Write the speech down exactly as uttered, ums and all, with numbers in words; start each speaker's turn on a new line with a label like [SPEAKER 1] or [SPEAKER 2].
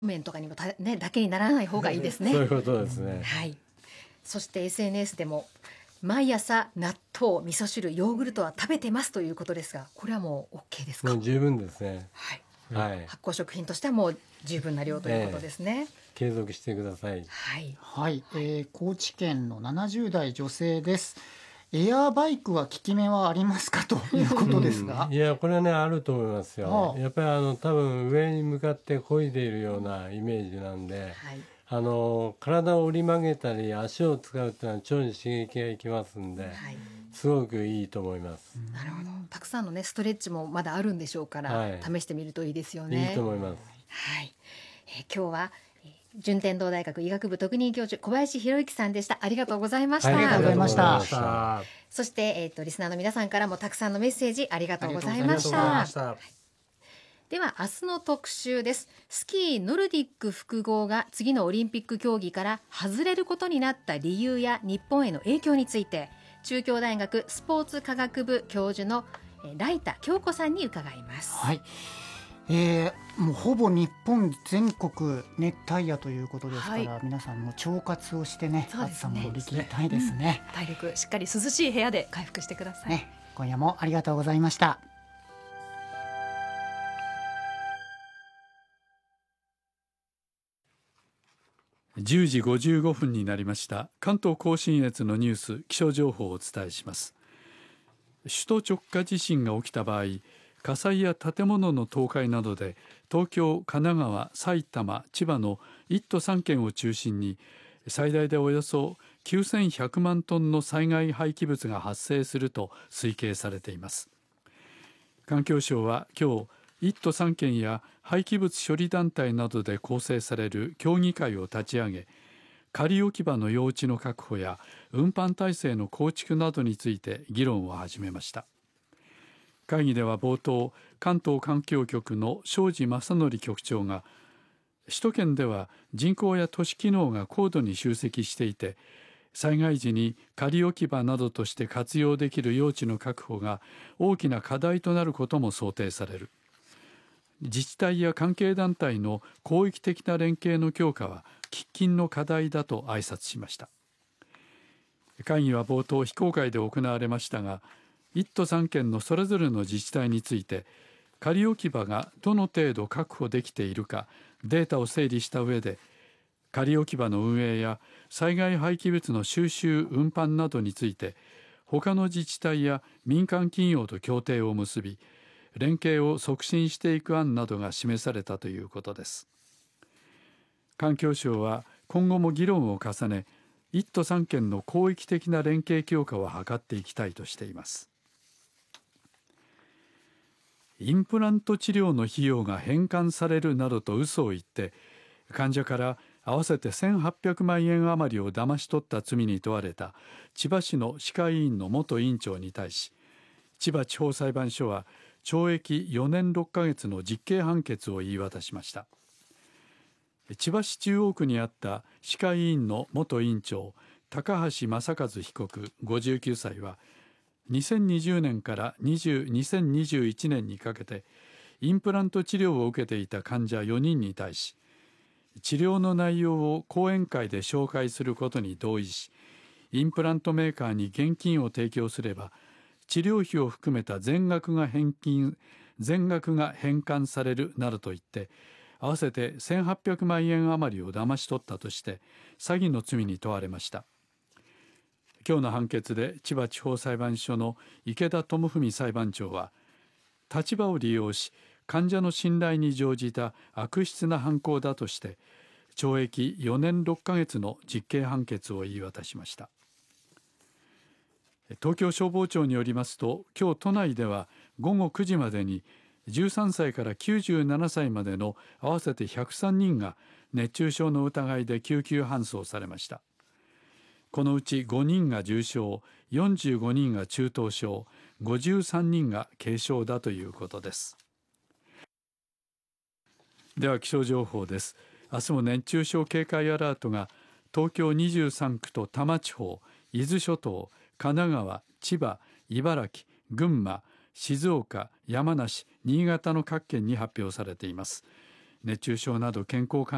[SPEAKER 1] 面とかにもた、ね、だけにならない方がいいですね。
[SPEAKER 2] そういうことですね。
[SPEAKER 1] はい。そして エスエヌエス でも毎朝納豆、味噌汁、ヨーグルトは食べてますということですが、これはもう OK ですか？
[SPEAKER 2] もう十分ですね。
[SPEAKER 1] はい、
[SPEAKER 2] はい、
[SPEAKER 1] 発酵食品としてはもう十分な量ということですね。
[SPEAKER 2] えー、継続してください。
[SPEAKER 1] はい、
[SPEAKER 3] はいえー、高知県のななじゅう代女性です。エアーバイクは効き目はありますかということですが、
[SPEAKER 2] うん、いやこれはねあると思いますよ。
[SPEAKER 3] ああ
[SPEAKER 2] やっぱりあの多分上に向かって漕いでいるようなイメージなんで、
[SPEAKER 1] はい、
[SPEAKER 2] あの体を折り曲げたり足を使うっていうのは腸に刺激がいきますんで、
[SPEAKER 1] はい、
[SPEAKER 2] すごくいいと思います。
[SPEAKER 1] なるほど。たくさんのねストレッチもまだあるんでしょうから、
[SPEAKER 2] はい、
[SPEAKER 1] 試してみるといいですよね。
[SPEAKER 2] いいと思います。
[SPEAKER 1] はい、えー、今日は順天堂大学医学部特任教授小林博之さんでした。ありがとうございました。
[SPEAKER 3] はい、ありがとうございました。
[SPEAKER 1] そして、えー、とリスナーの皆さんからもたくさんのメッセージありがとうございました。
[SPEAKER 3] はい、
[SPEAKER 1] では明日の特集です。スキーノルディック複合が次のオリンピック競技から外れることになった理由や日本への影響について、中京大学スポーツ科学部教授の來田京子さんに伺います。
[SPEAKER 3] はい、えー、もうほぼ日本全国熱帯夜ということですから、はい、皆さんも腸活をしてね、暑さも乗り切りたいですね、
[SPEAKER 4] うん、体力しっかり涼しい部屋で回復してください、
[SPEAKER 3] ね、今夜もありがとうございました。
[SPEAKER 5] じゅうじごじゅうごふんになりました。関東甲信越のニュース、気象情報をお伝えします。首都直下地震が起きた場合、火災や建物の倒壊などで東京、神奈川、埼玉、千葉のいっ都さん県を中心に最大でおよそきゅうせんひゃくまんトンの災害廃棄物が発生すると推計されています。環境省は今日いっ都さん県や廃棄物処理団体などで構成される協議会を立ち上げ、仮置き場の用地の確保や運搬体制の構築などについて議論を始めました。会議では冒頭、関東環境局の庄司正則局長が、首都圏では人口や都市機能が高度に集積していて、災害時に仮置き場などとして活用できる用地の確保が大きな課題となることも想定される。自治体や関係団体の広域的な連携の強化は喫緊の課題だと挨拶しました。会議は冒頭非公開で行われましたが、いっ都さん県のそれぞれの自治体について仮置き場がどの程度確保できているかデータを整理した上で、仮置き場の運営や災害廃棄物の収集運搬などについて他の自治体や民間企業と協定を結び、連携を促進していく案などが示されたということです。環境省は今後も議論を重ね、いっ都さん県の広域的な連携強化を図っていきたいとしています。インプラント治療の費用が返還されるなどと嘘を言って患者から合わせてせんはっぴゃくまんえん余りを騙し取った罪に問われた千葉市の歯科医院の元院長に対し、千葉地方裁判所は懲役よねんろっかげつの実刑判決を言い渡しました。千葉市中央区にあった歯科医院の元院長高橋正和被告ごじゅうきゅうさいはにせんにじゅうねんからにせんにじゅういちねんにかけてインプラント治療を受けていた患者よにんに対し、治療の内容を講演会で紹介することに同意し、インプラントメーカーに現金を提供すれば治療費を含めた全額が返金全額が返還されるなどと言って合わせてせんはっぴゃくまんえん余りを騙し取ったとして詐欺の罪に問われました。今日の判決で千葉地方裁判所の池田智文裁判長は、立場を利用し患者の信頼に乗じた悪質な犯行だとして懲役よねんろっかげつの実刑判決を言い渡しました。東京消防庁によりますと、今日都内ではごごくじまでにじゅうさんさいからきゅうじゅうななさいまでの合わせてひゃくさんにんが熱中症の疑いで救急搬送されました。このうちごにんが重症、よんじゅうごにんが中等症、ごじゅうさんにんが軽症だということです。では気象情報です。明日も熱中症警戒アラートが東京にじゅうさんくと多摩地方、伊豆諸島、神奈川、千葉、茨城、群馬、静岡、山梨、新潟の各県に発表されています。熱中症など健康管理